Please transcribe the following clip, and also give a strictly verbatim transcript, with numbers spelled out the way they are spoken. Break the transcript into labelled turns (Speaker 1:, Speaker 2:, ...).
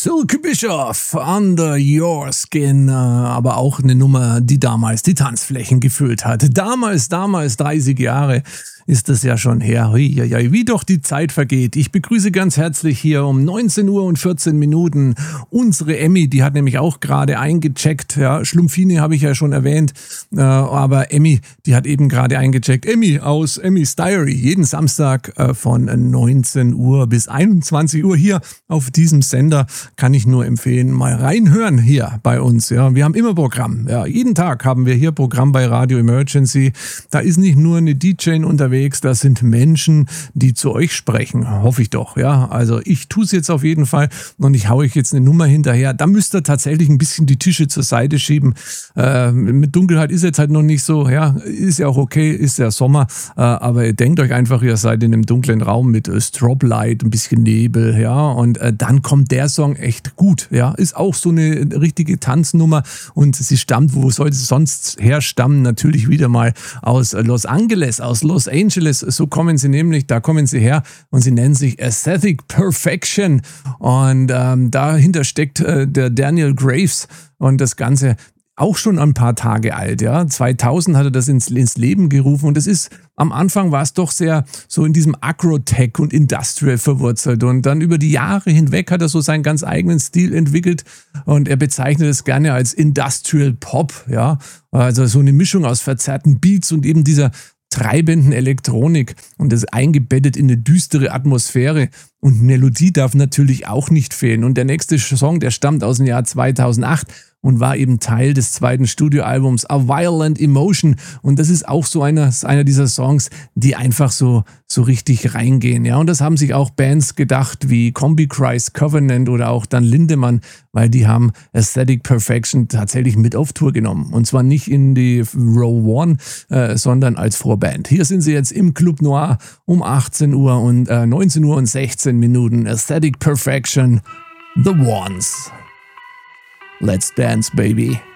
Speaker 1: Silke Bischoff, Under Your Skin, äh, aber auch eine Nummer, die damals die Tanzflächen gefüllt hat. Damals, damals, dreißig Jahre ist das ja schon her. Huiuiui, wie doch die Zeit vergeht. Ich begrüße ganz herzlich hier um neunzehn Uhr und vierzehn Minuten unsere Emmy, die hat nämlich auch gerade eingecheckt. Ja, Schlumpfine habe ich ja schon erwähnt, äh, aber Emmy, die hat eben gerade eingecheckt. Emmy aus Emmys Diary, jeden Samstag äh, von neunzehn Uhr bis einundzwanzig Uhr hier auf diesem Sender. Kann ich nur empfehlen, mal reinhören hier bei uns. Ja, wir haben immer Programm. Ja, jeden Tag haben wir hier Programm bei Radio Emergency. Da ist nicht nur eine D J unterwegs, das sind Menschen, die zu euch sprechen. Hoffe ich doch. Ja, also ich tue es jetzt auf jeden Fall und ich haue euch jetzt eine Nummer hinterher. Da müsst ihr tatsächlich ein bisschen die Tische zur Seite schieben. Äh, mit Dunkelheit ist jetzt halt noch nicht so. Ja, ist ja auch okay, ist ja Sommer. Äh, aber ihr denkt euch einfach, ihr seid in einem dunklen Raum mit äh, Strobe Light, ein bisschen Nebel. Ja, und äh, dann kommt der Song echt gut. Ja, ist auch so eine richtige Tanznummer und sie stammt, wo soll sie sonst herstammen? Natürlich wieder mal aus Los Angeles, aus Los Angeles. So kommen sie nämlich, da kommen sie her und sie nennen sich Aesthetic Perfection und ähm, dahinter steckt äh, der Daniel Graves und das Ganze auch schon ein paar Tage alt, ja. zweitausend hat er das ins, ins Leben gerufen und es ist, am Anfang war es doch sehr so in diesem Agrotech und Industrial verwurzelt und dann über die Jahre hinweg hat er so seinen ganz eigenen Stil entwickelt und er bezeichnet es gerne als Industrial Pop, ja. Also so eine Mischung aus verzerrten Beats und eben dieser treibenden Elektronik und das eingebettet in eine düstere Atmosphäre und Melodie darf natürlich auch nicht fehlen. Und der nächste Song, der stammt aus dem Jahr zweitausendacht und war eben Teil des zweiten Studioalbums A Violent Emotion und das ist auch so einer, einer dieser Songs, die einfach so, so richtig reingehen. Ja, und das haben sich auch Bands gedacht wie Combichrist, Covenant oder auch dann Lindemann, weil die haben Aesthetic Perfection tatsächlich mit auf Tour genommen und zwar nicht in die Row One, äh, sondern als Vorband. Hier sind sie jetzt im Club Noir um achtzehn Uhr und äh, neunzehn Uhr und sechzehn Minuten. Aesthetic Perfection, The Ones. Let's dance, baby.